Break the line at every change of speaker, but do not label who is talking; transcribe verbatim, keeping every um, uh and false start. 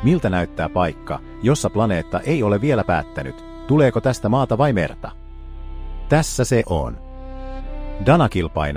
Miltä näyttää paikka, jossa planeetta ei ole vielä päättänyt, tuleeko tästä maata vai merta? Tässä se on. Danakil painaa